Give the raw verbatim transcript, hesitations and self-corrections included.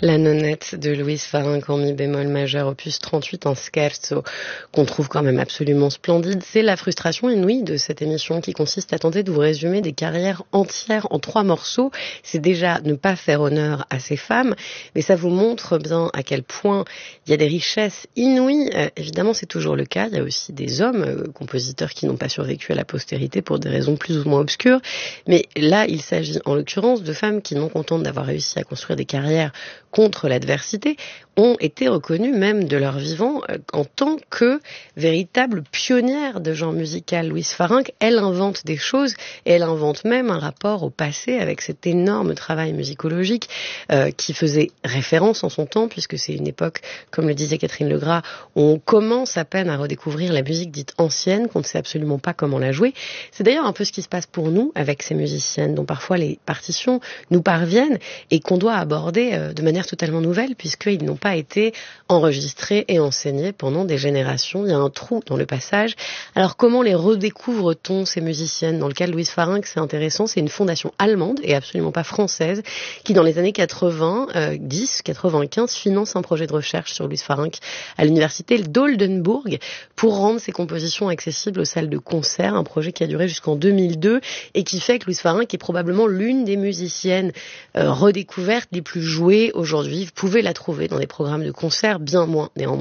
La nonette de Louise Farinck en mi bémol majeur, opus trente-huit en scherzo, qu'on trouve quand même absolument splendide. C'est la frustration inouïe de cette émission qui consiste à tenter de vous résumer des carrières entières en trois morceaux. C'est déjà ne pas faire honneur à ces femmes, mais ça vous montre bien à quel point il y a des richesses inouïes. Euh, évidemment, c'est toujours le cas. Il y a aussi des hommes, euh, compositeurs qui n'ont pas survécu à la postérité pour des raisons plus ou moins obscures. Mais là, il s'agit en l'occurrence de femmes qui, non contentes d'avoir réussi à construire des carrières contre l'adversité, ont été reconnues même de leur vivant euh, en tant que véritables pionnières de genre musical. Louise Farinck, elle invente des choses et elle invente même un rapport au passé avec cet énorme travail musicologique euh, qui faisait référence en son temps, puisque c'est une époque, comme le disait Catherine Legras, où on commence à peine à redécouvrir la musique dite ancienne, qu'on ne sait absolument pas comment la jouer. C'est d'ailleurs un peu ce qui se passe pour nous avec ces musiciennes dont parfois les partitions nous parviennent et qu'on doit aborder euh, de manière totalement nouvelle, puisqu'ils n'ont pas été enregistrés et enseignés pendant des générations. Il y a un trou dans le passage. Alors comment les redécouvre-t-on, ces musiciennes? Dans le cas de Louise Farinck, c'est intéressant, c'est une fondation allemande et absolument pas française qui, dans les années quatre-vingt-dix quatre-vingt-quinze, finance un projet de recherche sur Louise Farinck à l'université d'Oldenburg pour rendre ses compositions accessibles aux salles de concert, un projet qui a duré jusqu'en deux mille deux et qui fait que Louise Farinck est probablement l'une des musiciennes euh, redécouvertes les plus jouées aujourd'hui. Vous pouvez la trouver dans des programmes de concert, bien moins néanmoins